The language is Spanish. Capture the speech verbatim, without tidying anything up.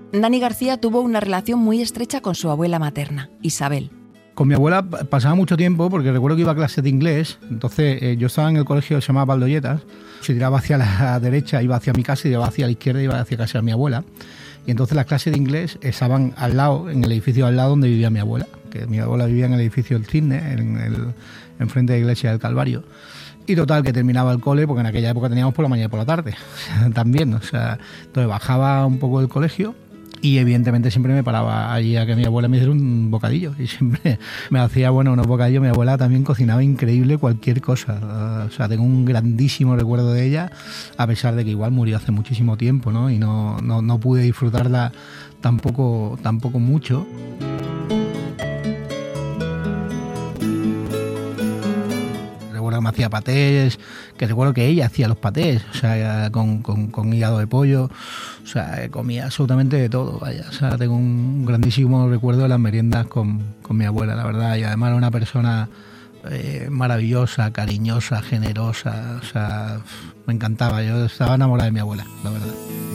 Dani García tuvo una relación muy estrecha con su abuela materna, Isabel. Con mi abuela pasaba mucho tiempo porque recuerdo que iba a clases de inglés. Entonces eh, yo estaba en el colegio que se llamaba Valdolletas. Si tiraba hacia la derecha iba hacia mi casa y iba hacia la izquierda iba hacia casa de mi abuela. Y entonces las clases de inglés estaban al lado, en el edificio al lado donde vivía mi abuela. Que mi abuela vivía en el edificio del Cisne, en el, enfrente de la iglesia del Calvario. Y total, que terminaba el cole, porque en aquella época teníamos por la mañana y por la tarde también. O sea, entonces bajaba un poco del colegio. Y evidentemente siempre me paraba allí a que mi abuela me hiciera un bocadillo. Y siempre me hacía, bueno, unos bocadillos. Mi abuela también cocinaba increíble cualquier cosa. O sea, tengo un grandísimo recuerdo de ella, a pesar de que igual murió hace muchísimo tiempo, ¿no? Y no, no, no pude disfrutarla tampoco, tampoco mucho. Recuerdo que me hacía patés, que recuerdo que ella hacía los patés, o sea, con, con, con hígado de pollo, o sea, comía absolutamente de todo, vaya. O sea, tengo un grandísimo recuerdo de las meriendas con, con mi abuela, la verdad, y además era una persona eh, maravillosa, cariñosa, generosa, o sea, me encantaba, yo estaba enamorada de mi abuela, la verdad.